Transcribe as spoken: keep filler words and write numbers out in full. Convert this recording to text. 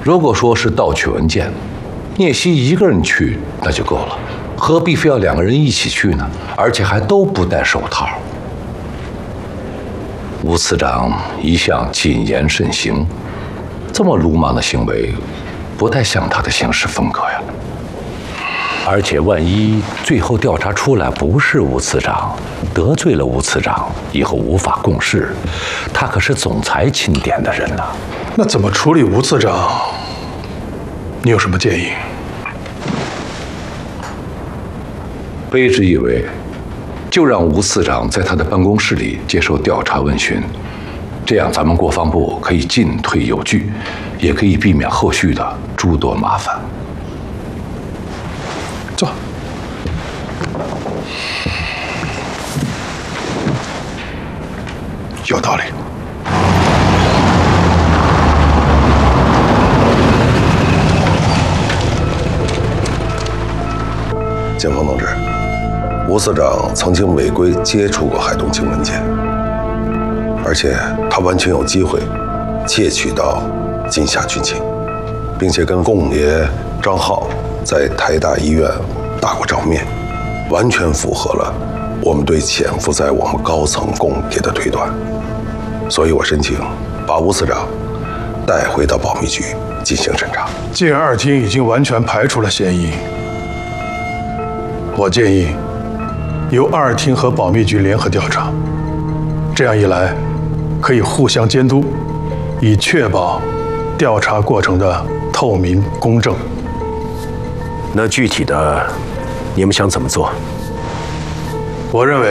如果说是盗取文件，聂曦一个人去那就够了，何必非要两个人一起去呢？而且还都不戴手套。吴次长一向谨言慎行，这么鲁莽的行为，不太像他的行事风格呀。而且万一最后调查出来不是吴次长，得罪了吴次长，以后无法共事，他可是总裁钦点的人呐。 那怎么处理吴次长？你有什么建议？ 卑职以为，就让吴次长在他的办公室里接受调查问询，这样咱们国防部可以进退有据，也可以避免后续的诸多麻烦。 坐。有道理。 警方同志，吴次长曾经违规接触过海东青文件，而且他完全有机会窃取到金夏军情，并且跟共爷张浩在台大医院打过照面，完全符合了我们对潜伏在我们高层共谍的推断。所以我申请把吴次长带回到保密局进行审查。 既然二厅已经完全排除了嫌疑，我建议由二厅和保密局联合调查，这样一来可以互相监督，以确保调查过程的透明公正。 那具体的，你们想怎么做？ 我认为